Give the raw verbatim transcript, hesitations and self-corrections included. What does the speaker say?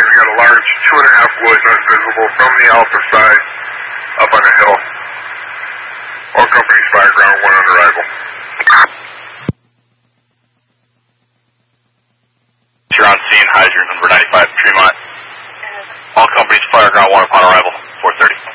we got a large two and a half wood unvisible from the alpha side up on the hill. All companies fire ground one on arrival. You're on scene, hydrant number ninety-five, Tremont. All companies fire ground one upon arrival, four thirty.